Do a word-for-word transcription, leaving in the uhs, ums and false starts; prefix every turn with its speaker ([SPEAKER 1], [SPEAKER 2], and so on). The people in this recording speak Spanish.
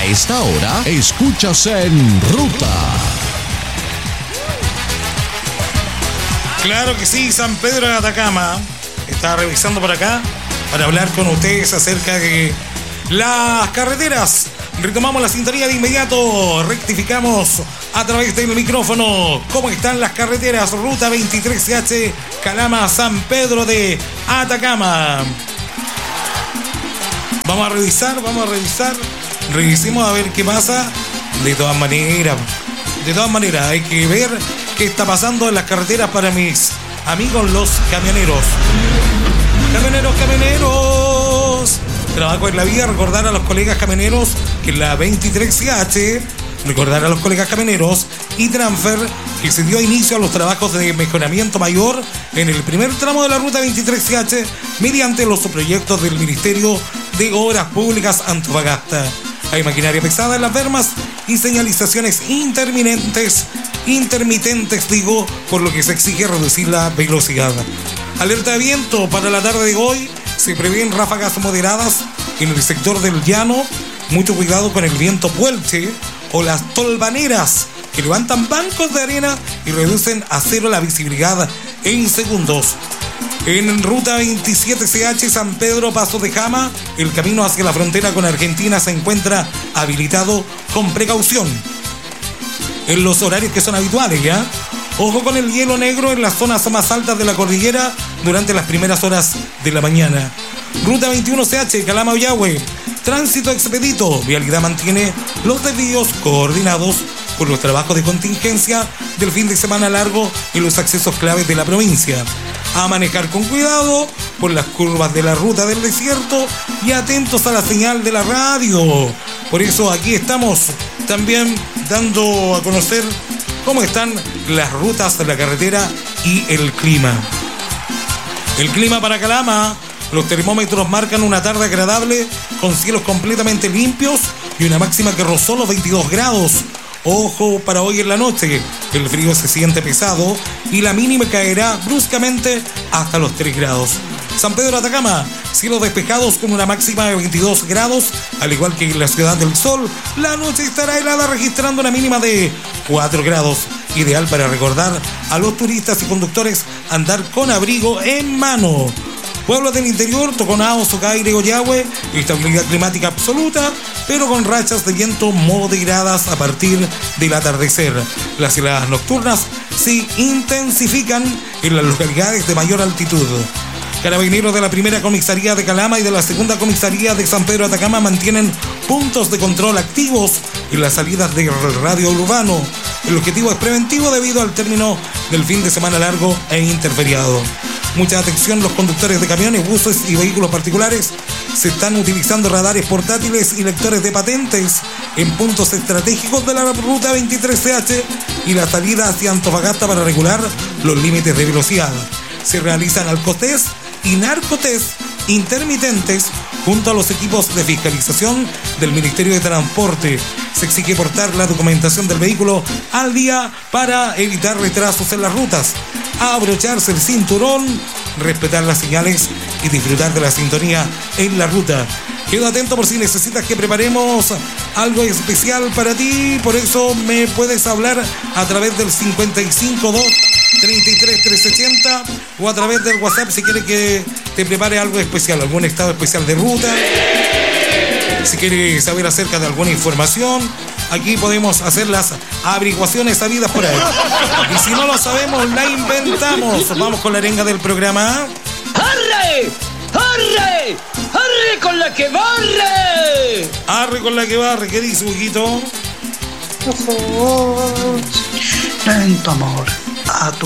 [SPEAKER 1] esta hora, escuchas En Ruta.
[SPEAKER 2] Claro que sí, San Pedro de Atacama. Estaba revisando por acá para hablar con ustedes acerca de las carreteras. Retomamos la sintonía de inmediato, rectificamos a través del micrófono cómo están las carreteras. Ruta veintitrés C H, Calama, San Pedro de Atacama. Vamos a revisar, vamos a revisar. Revisemos a ver qué pasa. De todas maneras, de todas maneras, hay que ver qué está pasando en las carreteras para mis amigos los camioneros. Camioneros, camioneros. Trabajo en la vía, recordar a los colegas camioneros que en la veintitrés C H, recordar a los colegas camioneros y Transfer que se dio inicio a los trabajos de mejoramiento mayor en el primer tramo de la ruta veintitrés C H mediante los proyectos del Ministerio de Obras Públicas Antofagasta. Hay maquinaria pesada en las bermas y señalizaciones intermitentes, intermitentes digo, por lo que se exige reducir la velocidad. Alerta de viento para la tarde de hoy. Se prevén ráfagas moderadas en el sector del llano. Mucho cuidado con el viento puelche o las tolvaneras que levantan bancos de arena y reducen a cero la visibilidad en segundos. En ruta veintisiete C H, San Pedro, Paso de Jama, el camino hacia la frontera con Argentina se encuentra habilitado con precaución en los horarios que son habituales, ¿ya? Ojo con el hielo negro en las zonas más altas de la cordillera durante las primeras horas de la mañana. Ruta veintiuno C H, Calama, Ollagüe. Tránsito expedito. Vialidad mantiene los desvíos coordinados por los trabajos de contingencia del fin de semana largo en los accesos claves de la provincia. A manejar con cuidado por las curvas de la ruta del desierto y atentos a la señal de la radio. Por eso aquí estamos también dando a conocer cómo están las rutas de la carretera y el clima. El clima para Calama, los termómetros marcan una tarde agradable con cielos completamente limpios y una máxima que rozó los veintidós grados. Ojo para hoy en la noche, el frío se siente pesado y la mínima caerá bruscamente hasta los tres grados. San Pedro de Atacama, cielos despejados con una máxima de veintidós grados, al igual que en la Ciudad del Sol, la noche estará helada registrando una mínima de cuatro grados. Ideal para recordar a los turistas y conductores andar con abrigo en mano. Pueblos del interior, Toconao, Socaire, Ollagüe, estabilidad climática absoluta, pero con rachas de viento moderadas a partir del atardecer. Las heladas nocturnas se intensifican en las localidades de mayor altitud. Carabineros de la primera comisaría de Calama y de la segunda comisaría de San Pedro de Atacama mantienen puntos de control activos en las salidas del radio urbano. El objetivo es preventivo debido al término del fin de semana largo e interferiado. Mucha atención, los conductores de camiones, buses y vehículos particulares. Se están utilizando radares portátiles y lectores de patentes en puntos estratégicos de la ruta veintitrés C H y la salida hacia Antofagasta para regular los límites de velocidad. Se realizan alcotés y narcotés intermitentes junto a los equipos de fiscalización del Ministerio de Transporte. Se exige portar la documentación del vehículo al día para evitar retrasos en las rutas. Abrocharse el cinturón, respetar las señales y disfrutar de la sintonía en la ruta. Quedo atento por si necesitas que preparemos algo especial para ti. Por eso me puedes hablar a través del cincuenta y cinco dos treinta y tres trescientos ochenta o a través del WhatsApp si quieres que te prepare algo especial, algún estado especial de ruta. Si quieres saber acerca de alguna información, aquí podemos hacer las averiguaciones sabidas por ahí. Y si no lo sabemos, la inventamos. Vamos con la arenga del programa.
[SPEAKER 3] ¡Arre! ¡Arre! ¡Arre con la que barre!
[SPEAKER 2] ¡Arre con la que barre! ¿Qué dice, Huguito?
[SPEAKER 4] En tu amor, a tu